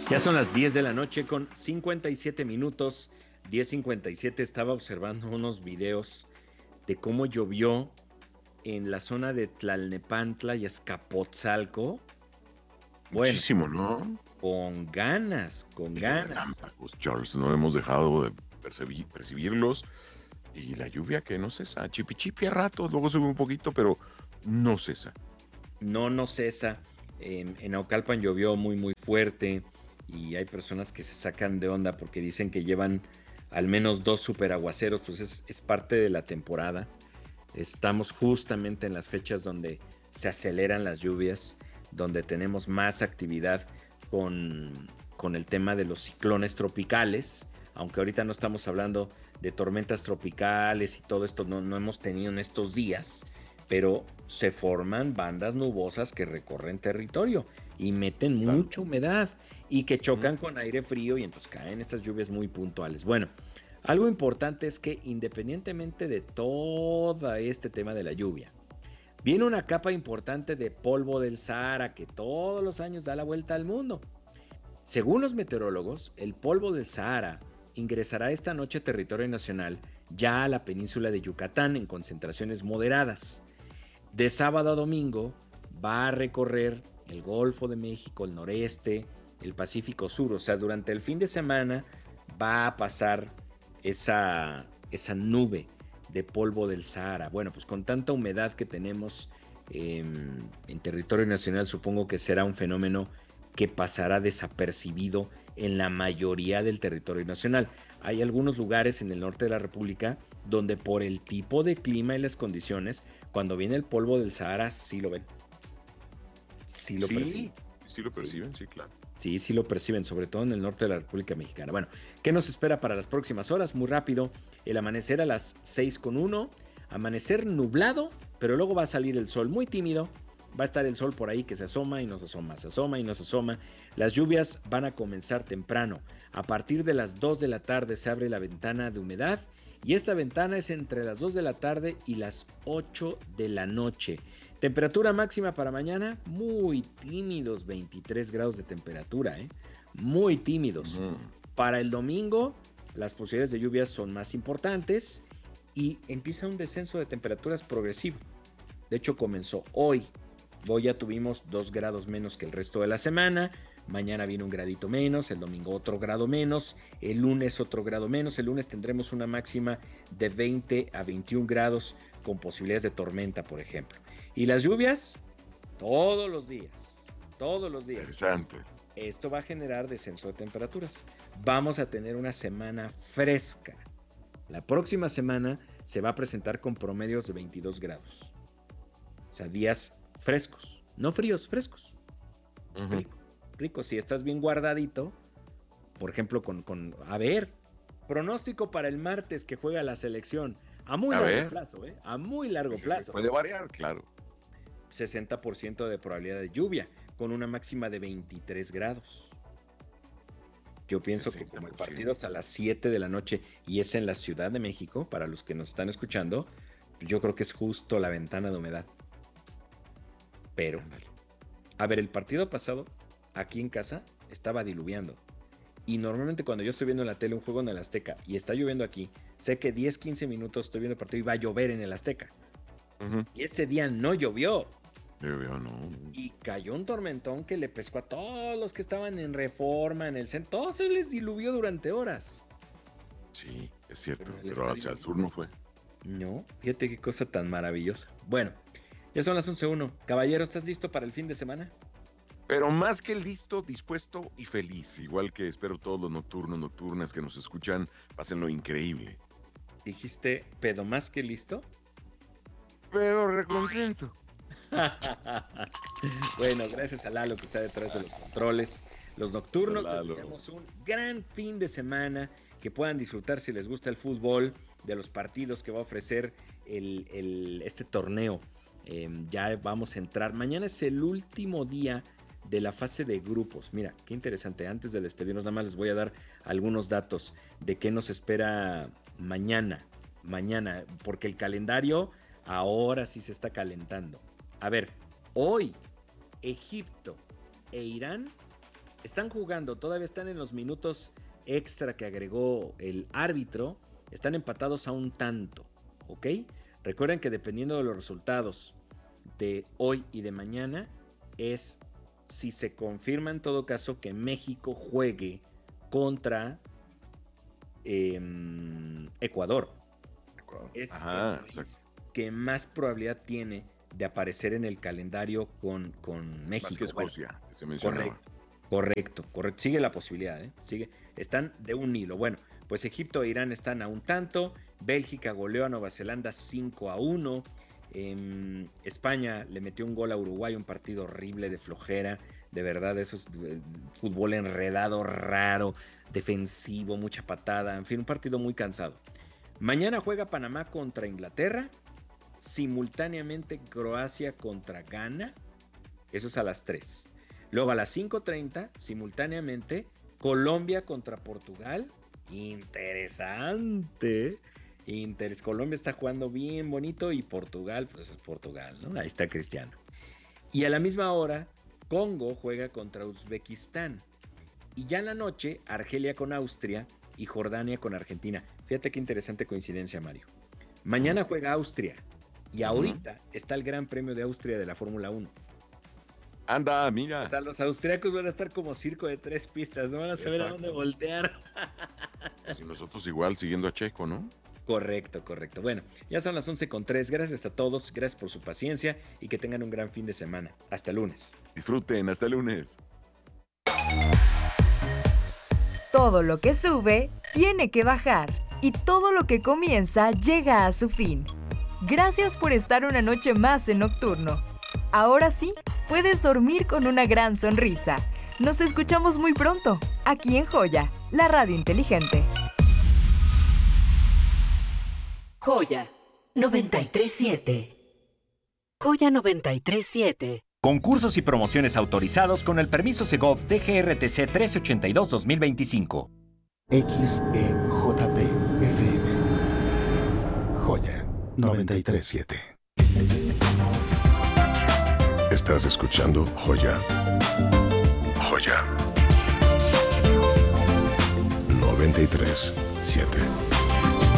Ya son las 10 de la noche con 57 minutos. 10:57 estaba observando unos videos de cómo llovió en la zona de Tlalnepantla y Azcapotzalco. Bueno, Muchísimo, ¿no? con ganas, con Y los ganas. relámpagos, Charles, no hemos dejado de percibirlos. Y la lluvia que no cesa, chipi chipi a ratos, luego sube un poquito, pero no cesa. No cesa. En Naucalpan llovió muy, muy fuerte y hay personas que se sacan de onda porque dicen que llevan al menos dos superaguaceros, pues es parte de la temporada. Estamos justamente en las fechas donde se aceleran las lluvias, donde tenemos más actividad con el tema de los ciclones tropicales, aunque ahorita no estamos hablando de tormentas tropicales y todo esto no hemos tenido en estos días, pero se forman bandas nubosas que recorren territorio y meten Claro. mucha humedad y que Ujú. chocan con aire frío y entonces caen estas lluvias muy puntuales. Bueno, algo importante es que independientemente de todo este tema de la lluvia, viene una capa importante de polvo del Sahara que todos los años da la vuelta al mundo. Según los meteorólogos, el polvo del Sahara ingresará esta noche a territorio nacional ya a la península de Yucatán en concentraciones moderadas. De sábado a domingo va a recorrer el Golfo de México, el noreste, el Pacífico Sur. O sea, durante el fin de semana va a pasar esa nube de polvo del Sahara. Bueno, pues con tanta humedad que tenemos en territorio nacional, supongo que será un fenómeno que pasará desapercibido en la mayoría del territorio nacional. Hay algunos lugares en el norte de la República donde por el tipo de clima y las condiciones, cuando viene el polvo del Sahara, sí lo ven, sí lo perciben. Sí, sí lo Sí, perciben, sí, claro. sí lo perciben, sobre todo en el norte de la República Mexicana. Bueno, ¿qué nos espera para las próximas horas? Muy rápido, el amanecer a las 6:01, amanecer nublado, pero luego va a salir el sol muy tímido. Va a estar el sol por ahí que se asoma y nos asoma, se asoma y nos asoma. Las lluvias van a comenzar temprano. A partir de las 2 de la tarde se abre la ventana de humedad y esta ventana es entre las 2 de la tarde y las 8 de la noche. Temperatura máxima para mañana, muy tímidos, 23 grados de temperatura, ¿eh? Muy tímidos. Ujú. Para el domingo, las posibilidades de lluvias son más importantes y empieza un descenso de temperaturas progresivo. De hecho, comenzó hoy. Hoy ya tuvimos 2 grados menos que el resto de la semana. Mañana viene un gradito menos, el domingo otro grado menos, el lunes otro grado menos. El lunes tendremos una máxima de 20 a 21 grados con posibilidades de tormenta, por ejemplo. Y las lluvias, todos los días, todos los días. Interesante. Esto va a generar descenso de temperaturas. Vamos a tener una semana fresca. La próxima semana se va a presentar con promedios de 22 grados. O sea, días frescos, no fríos, frescos. Ujú. Rico, rico. Si estás bien guardadito, por ejemplo, a ver, pronóstico para el martes que juega la selección. A muy A largo ver, plazo, ¿eh? A muy largo sí, plazo. puede variar, claro. 60% de probabilidad de lluvia, con una máxima de 23 grados. Yo pienso que como el partido 60%. es a las 7 de la noche y es en la Ciudad de México, para los que nos están escuchando, yo creo que es justo la ventana de humedad. Pero, Ándale. a ver, el partido pasado, aquí en casa, estaba diluviando. Y normalmente cuando yo estoy viendo en la tele un juego en el Azteca y está lloviendo aquí, sé que 10, 15 minutos estoy viendo el partido y va a llover en el Azteca. Ujú. Y ese día no llovió. Yo veo, no. Y cayó un tormentón que le pescó a todos los que estaban en Reforma, en el centro. Todos se les diluvió durante horas. Sí, es Pero cierto, en el pero estadio hacia el sí. sur no fue. No, fíjate qué cosa tan maravillosa. Bueno, ya son las 11:01. Caballero, ¿estás listo para el fin de semana? Pero más que listo, dispuesto y feliz. Igual que espero todos los nocturnos, nocturnas que nos escuchan, pasen lo increíble. Dijiste, pedo más que listo. Pero recontento. Bueno, gracias a Lalo que está detrás de los controles. Los nocturnos les Lalo. deseamos un gran fin de semana, que puedan disfrutar si les gusta el fútbol, de los partidos que va a ofrecer este torneo. Ya vamos a entrar. Mañana es el último día de la fase de grupos. Mira, qué interesante. Antes de despedirnos, nada más les voy a dar algunos datos de qué nos espera mañana. Mañana, porque el calendario ahora sí se está calentando. A ver, hoy Egipto e Irán están jugando, todavía están en los minutos extra que agregó el árbitro, están empatados a un tanto, ¿ok? Recuerden que dependiendo de los resultados de hoy y de mañana, es si se confirma en todo caso que México juegue contra Ecuador. Es Ajá, el país que más probabilidad tiene de aparecer en el calendario con México. Más que Escocia, que se mencionaba. Correcto. Sigue la posibilidad, ¿eh? Están de un hilo. Bueno, pues Egipto e Irán están a un tanto. Bélgica goleó a Nueva Zelanda 5-1. España le metió un gol a Uruguay, un partido horrible de flojera. De verdad, eso es fútbol enredado, raro, defensivo, mucha patada. En fin, un partido muy cansado. Mañana juega Panamá contra Inglaterra. Simultáneamente Croacia contra Ghana. Eso es a las 3. Luego a las 5:30, simultáneamente, Colombia contra Portugal. Interesante. Colombia está jugando bien bonito y Portugal, pues es Portugal, ¿no? Ahí está Cristiano. Y a la misma hora, Congo juega contra Uzbekistán. Y ya en la noche, Argelia con Austria y Jordania con Argentina. Fíjate qué interesante coincidencia, Mario. Mañana juega Austria y ahorita está el Gran Premio de Austria de la Fórmula 1. Anda, mira. O sea, los austriacos van a estar como circo de 3 pistas, no van a saber a dónde voltear. Y nosotros igual siguiendo a Checo, ¿no? Correcto. Bueno, ya son las 11:03. Gracias a todos, gracias por su paciencia y que tengan un gran fin de semana. Hasta lunes. Disfruten, hasta el lunes. Todo lo que sube, tiene que bajar. Y todo lo que comienza, llega a su fin. Gracias por estar una noche más en Nocturno. Ahora sí, puedes dormir con una gran sonrisa. Nos escuchamos muy pronto, aquí en Joya, la radio inteligente. Joya 93.7. Joya 93.7. Concursos y promociones autorizados con el permiso Segov DGRTC 1382-2025. XEJP FM. Joya 93.7. Estás escuchando Joya. Joya 93.7.